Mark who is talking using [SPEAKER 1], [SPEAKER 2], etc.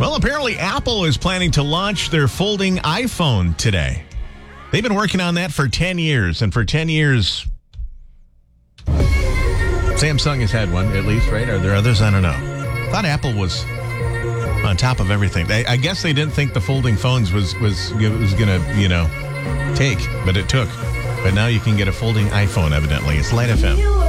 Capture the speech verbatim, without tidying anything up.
[SPEAKER 1] Well, apparently Apple is planning to launch their folding iPhone today. They've been working on that for ten years, and for ten years, Samsung has had one, at least, right? Are there others? I don't know. I thought Apple was on top of everything. They, I guess they didn't think the folding phones was was was going to, you know, take, but it took. But now you can get a folding iPhone, evidently. It's Light F M.